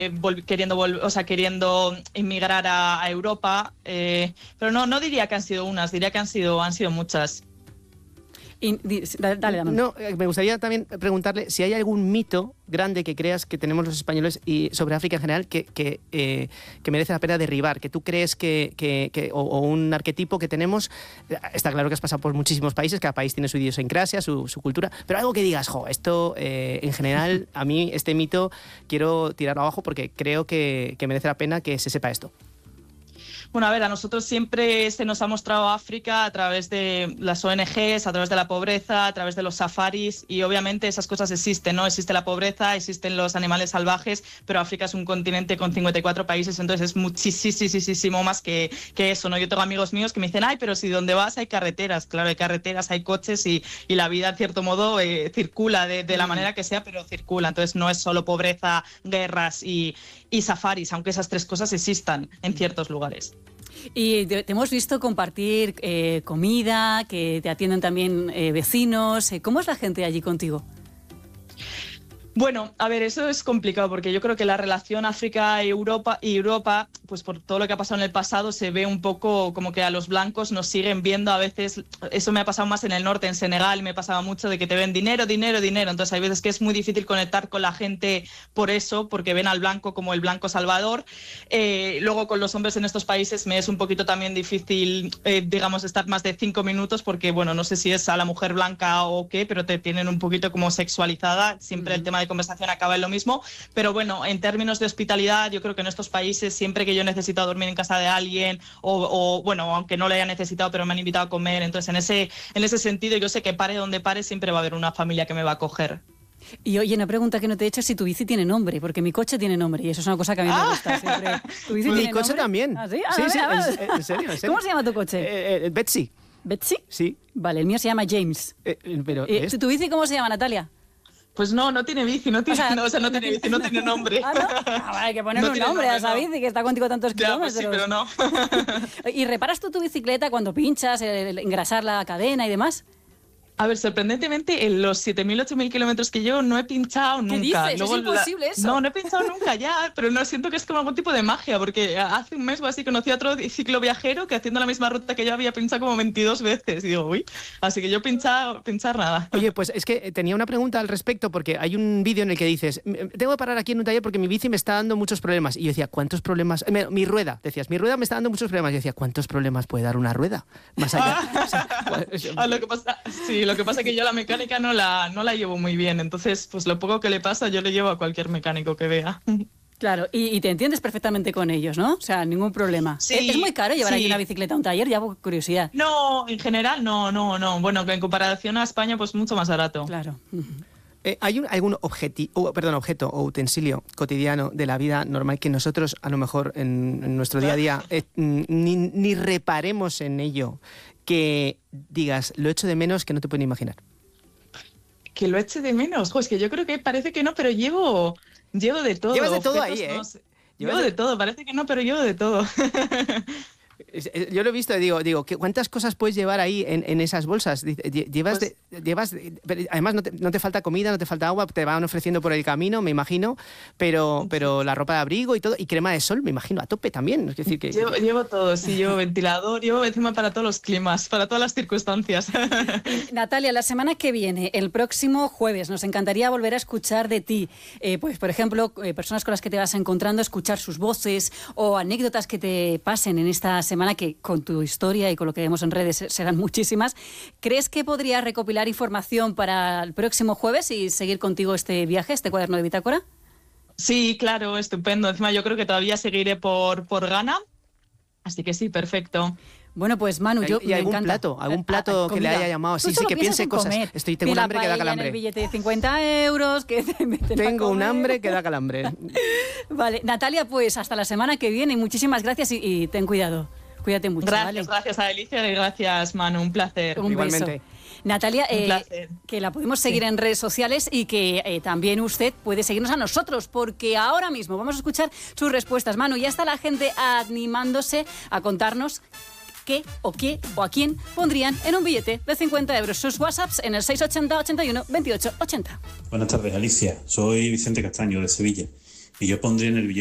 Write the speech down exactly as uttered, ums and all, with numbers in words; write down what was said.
vol- queriendo volver, o sea, queriendo inmigrar a, a Europa, eh, pero no, no diría que han sido unas, diría que han sido, han sido muchas. Y, dale, dale, no, me gustaría también preguntarle si hay algún mito grande que creas que tenemos los españoles y sobre África en general que, que, eh, que merece la pena derribar, que tú crees que, que, que o, o un arquetipo que tenemos. Está claro que has pasado por muchísimos países, cada país tiene su idiosincrasia, su, su cultura, pero algo que digas, jo, esto eh, en general, a mí este mito quiero tirarlo abajo porque creo que, que merece la pena que se sepa esto. Bueno, a ver, a nosotros siempre se nos ha mostrado África a través de las O N Ges, a través de la pobreza, a través de los safaris, y obviamente esas cosas existen, ¿no? Existe la pobreza, existen los animales salvajes, pero África es un continente con cincuenta y cuatro países, entonces es muchísimo más que, que eso, ¿no? Yo tengo amigos míos que me dicen, ay, pero si donde vas hay carreteras, claro, hay carreteras, hay coches y, y la vida, en cierto modo, eh, circula de, de la manera que sea, pero circula, entonces no es solo pobreza, guerras y, y safaris, aunque esas tres cosas existan en ciertos lugares. Y te, te hemos visto compartir eh, comida, que te atienden también eh, vecinos. ¿Cómo es la gente allí contigo? Bueno, a ver, eso es complicado porque yo creo que la relación África-Europa y Europa, pues por todo lo que ha pasado en el pasado, se ve un poco como que a los blancos nos siguen viendo a veces. Eso me ha pasado más en el norte, en Senegal, me pasaba mucho de que te ven dinero, dinero, dinero. Entonces hay veces que es muy difícil conectar con la gente por eso, porque ven al blanco como el blanco salvador. Eh, luego con los hombres en estos países me es un poquito también difícil, eh, digamos, estar más de cinco minutos porque, bueno, no sé si es a la mujer blanca o qué, pero te tienen un poquito como sexualizada. Siempre el tema de conversación acaba en lo mismo, pero bueno, en términos de hospitalidad, yo creo que en estos países, siempre que yo he necesitado dormir en casa de alguien, o, o bueno, aunque no lo haya necesitado, pero me han invitado a comer, entonces en ese, en ese sentido, yo sé que pare donde pare, siempre va a haber una familia que me va a acoger. Y oye, una pregunta que no te he hecho es si tu bici tiene nombre, porque mi coche tiene nombre y eso es una cosa que a mí me gusta siempre. ¿Tu bici mi tiene coche nombre? también. ¿Ah, sí? Ah, sí, a sí, ver, a ver. en, en serio, en serio. ¿Cómo se llama tu coche? Eh, eh, Betsy. ¿Betsy? Sí. Vale, el mío se llama James. Eh, pero, Eh, ¿Tu bici cómo se llama, Natalia? Pues no, no tiene bici, no tiene, o sea, no, o sea, no no tiene bici, no tiene nombre. ¿Ah, no? Ah, hay que ponerle No un tiene nombre, nombre, a esa no. bici que está contigo tantos Ya, pues kilómetros. sí, pero no. ¿Y reparas tú tu bicicleta cuando pinchas, el, el engrasar la cadena y demás? A ver, sorprendentemente, en los siete mil, ocho mil kilómetros que llevo no he pinchado nunca. ¿Qué dices? Luego, ¿Es imposible la... eso? No, no he pinchado nunca ya, pero no siento que es como algún tipo de magia, porque hace un mes o así conocí a otro cicloviajero que haciendo la misma ruta que yo había pinchado como veintidós veces. Y digo, uy, así que yo pinchar, pinchar nada. Oye, pues es que tenía una pregunta al respecto, porque hay un vídeo en el que dices, tengo que parar aquí en un taller porque mi bici me está dando muchos problemas. Y yo decía, ¿cuántos problemas? Mi, mi rueda, decías, mi rueda me está dando muchos problemas. Y yo decía, ¿cuántos problemas puede dar una rueda? Más allá. O sea, ah, lo que pasa, sí, lo que pasa es que yo la mecánica no la, no la llevo muy bien, entonces pues lo poco que le pasa yo le llevo a cualquier mecánico que vea. Claro, y, y te entiendes perfectamente con ellos, ¿no? O sea, ningún problema. Sí, ¿Es muy caro llevar sí. aquí una bicicleta a un taller? Ya por curiosidad. No, en general no, no, no. Bueno, en comparación a España pues mucho más barato. Claro. Eh, ¿Hay un, algún objeti- oh, perdón, objeto o utensilio cotidiano de la vida normal que nosotros a lo mejor en, en nuestro día a día eh, ni, ni reparemos en ello, que digas, lo echo de menos, que no te pueden imaginar? Que lo eche de menos. Jo, es que yo creo que parece que no, pero llevo, llevo de todo. Llevas de todo Objetos, ahí, ¿eh? no sé. Llevas Llevo de- de todo, parece que no, pero llevo de todo. Yo lo he visto, digo, digo, ¿cuántas cosas puedes llevar ahí en, en esas bolsas? Dice, lle- Llevas, Pues- de- llevas de- pero además no te, no te falta comida, no te falta agua, te van ofreciendo por el camino, me imagino, pero, pero la ropa de abrigo y todo, y crema de sol, me imagino, a tope también. Es decir, que, Llevo, llevo todo, sí, llevo ventilador, llevo encima para todos los climas, para todas las circunstancias. Natalia, la semana que viene, el próximo jueves, nos encantaría volver a escuchar de ti. Eh, pues, por ejemplo, eh, personas con las que te vas encontrando, escuchar sus voces o anécdotas que te pasen en esta semana, que con tu historia y con lo que vemos en redes serán muchísimas. ¿Crees que podrías recopilar información para el próximo jueves y seguir contigo este viaje, este cuaderno de bitácora? Sí, claro, estupendo. Encima yo creo que todavía seguiré por, por Ghana, así que sí, perfecto. Bueno, pues Manu, yo ¿Y me algún encanta. plato, algún Ah, plato ah, que le comida. haya llamado? Tú Sí, sí, solo que piensas piense en cosas. comer. Estoy, tengo un Pila hambre que da paella en calambre. el billete de cincuenta euros que te meten a Tengo un comer. hambre que da calambre. Vale, Natalia, pues hasta la semana que viene. Muchísimas gracias y, y ten cuidado. Cuídate mucho, Gracias, ¿vale? gracias a Alicia y gracias, Manu, un placer. Un Igualmente. beso. Natalia, Un eh, placer. que la podemos seguir Sí. en redes sociales y que eh, también usted puede seguirnos a nosotros, porque ahora mismo vamos a escuchar sus respuestas. Manu, ya está la gente animándose a contarnos qué o qué o a quién pondrían en un billete de cincuenta euros. Sus WhatsApps en el seis ochenta, ochenta y uno, veintiocho ochenta. Buenas tardes, Alicia. Soy Vicente Castaño, de Sevilla. Y yo pondría en el billete